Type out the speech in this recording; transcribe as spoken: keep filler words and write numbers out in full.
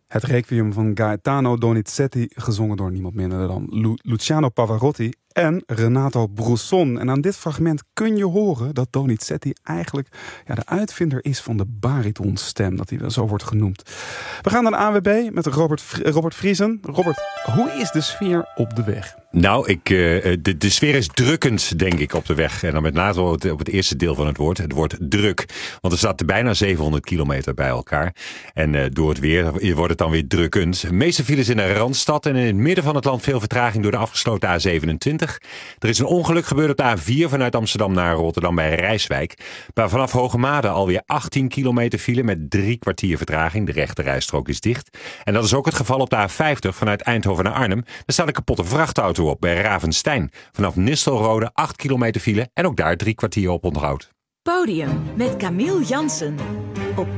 Het Requiem van Gaetano Donizetti, gezongen door niemand minder dan Lu- Luciano Pavarotti en Renato Brusson. En aan dit fragment kun je horen dat Donizetti eigenlijk ja, de uitvinder is van de baritonstem, dat hij wel zo wordt genoemd. We gaan naar de A N W B met Robert, Robert Vriesen. Robert, hoe is de sfeer op de weg? Nou, ik, uh, de, de sfeer is drukkend, denk ik, op de weg. En dan met name op het, op het eerste deel van het woord. Het woord druk. Want er staat bijna zevenhonderd kilometer bij elkaar. En uh, door het weer wordt het dan weer drukkend. De meeste files in de Randstad en in het midden van het land veel vertraging door de afgesloten A zevenentwintig. Er is een ongeluk gebeurd op de A vier vanuit Amsterdam naar Rotterdam bij Rijswijk. Maar vanaf Hoogmade alweer achttien kilometer file met drie kwartier vertraging. De rechte rijstrook is dicht. En dat is ook het geval op de A vijftig vanuit Eindhoven naar Arnhem. Daar staat een kapotte vrachtauto op bij Ravenstein. Vanaf Nistelrode acht kilometer file en ook daar drie kwartier op onthoud. Podium met Camille Jansen.